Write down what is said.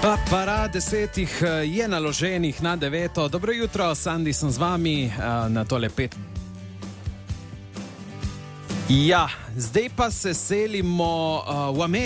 Para 10 je naloženih na 9. Dobro jutro, Sandi sem z vami na tole 5. Ja, zdaj pa se selimo v Ameriko.